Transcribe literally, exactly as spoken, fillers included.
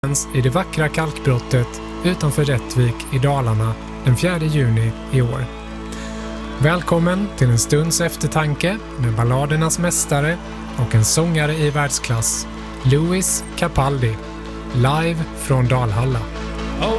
i det vackra kalkbrottet utanför Rättvik i Dalarna den fjärde juni i år. Välkommen till en stunds eftertanke med balladernas mästare och en sångare i världsklass, Louis Capaldi, live från Dalhalla.